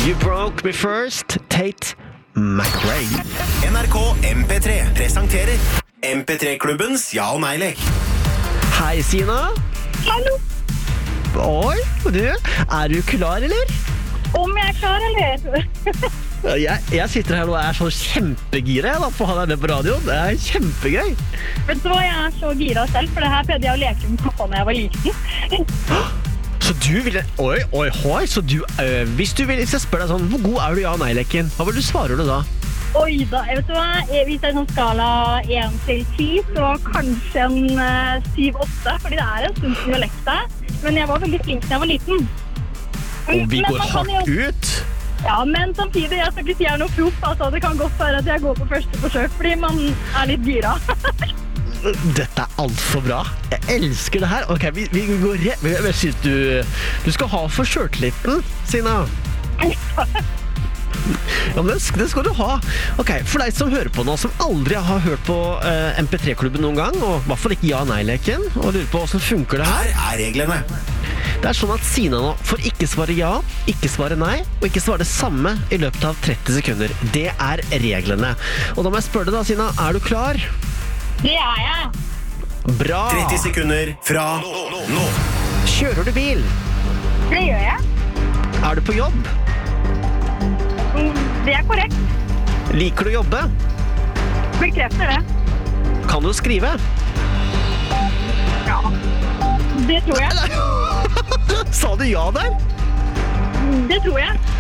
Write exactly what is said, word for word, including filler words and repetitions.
You Broke Me First, Tate McRae. N R K M P tre presenterer M P tre-klubbens ja- og nei-lek. Hei, Sina. Hallo, Oi, du, er du klar, eller? om jeg er klar, eller? Jeg, jeg sitter her og er så kjempegira jeg, da, på å ha deg med på radioen. Det er kjempegøy. Vet du hva, jeg er så gira selv, for det her prøvde jeg å leke med pappa når jeg var liten. Så du ville... Oi, oi, oi, så du... øh, hvis du vil, hvis jeg spør deg sånn, hvor god er du i ja- og nei-leken? Hva vil du svare du da? Oi da, jeg vet du hva, jeg- hvis det er sånn skala én til ti, så kanskje en uh, syv åtte, fordi det er en stund som vi har lekt det. Men jeg var veldig flink da jeg var liten. Og vi Men går man kan hardt jo- ut. Ja, men samtidig, jeg skal ikke si jeg er noe proff, altså det kan godt være at jeg går på første forsøk, fordi man er litt gira. Dette er alt for bra. Jeg elsker det her. Ok, vi, vi går rett... Jeg, jeg synes du... Du skal ha for selvtilliten, Sina. Ja, men det, sk- det skal du ha. Ok, for deg som hører på nå, som aldri har hørt på eh, M P tre-klubben noen gang, og i hvert fall ikke ja- og nei-leken, og lurer på hvordan funker det her. Her er reglene. Det er sånn at Sina nå får ikke svare ja, ikke svare nei, og ikke svare det samme i løpet av tretti sekunder. Det er reglene. Og da må jeg spørre deg da, Sina, er du klar? Det er jeg. Bra! tretti sekunder fra nå. nå. Kjører du bil? Det gjør jeg. Er du på jobb? Mm, Det er korrekt. Liker du å jobbe? Bekrefter det. Kan du skrive? Ja. Det tror jeg. Sa du ja der? Det tror jeg.